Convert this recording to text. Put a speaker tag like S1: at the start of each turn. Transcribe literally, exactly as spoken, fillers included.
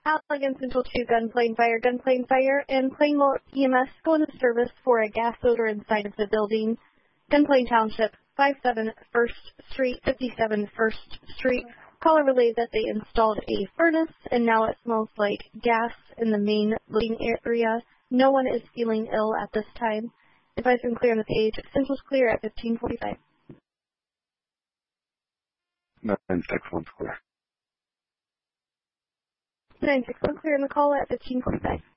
S1: Allegan Central two, gunplane fire, gunplane fire, and Plainwell E M S go into service for a gas odor inside of the building. Gunplane Township, five seven First Street, fifty-seven First Street. Caller relayed that they installed a furnace, and now it smells like gas in the main living area. No one is feeling ill at this time. Advice and clear on the page. Central's clear at fifteen forty-five.
S2: nine six one clear.
S1: nine six one clear on the call at fifteen forty-five.